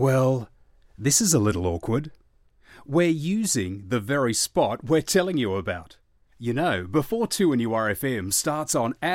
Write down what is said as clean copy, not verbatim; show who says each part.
Speaker 1: Well, this is a little awkward. We're using the very spot we're telling you about. You know, before 2NURFM starts on